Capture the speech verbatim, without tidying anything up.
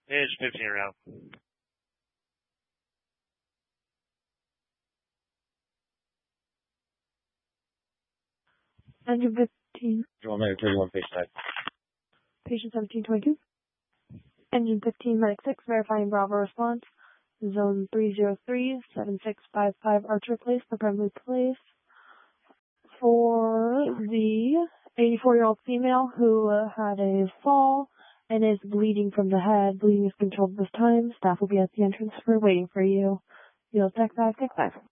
It's fifteen around. Engine fifteen. Joel Medic thirty-one, patient type. Patient seventeen twenty-two. Engine fifteen, Medic six, verifying Bravo response. Zone three zero three, seven six five five Archer Place, the Brimley Place. For the eighty-four-year-old female who uh, had a fall and is bleeding from the head. Bleeding is controlled this time. Staff will be at the entrance for waiting for you. You'll tech five, tech five.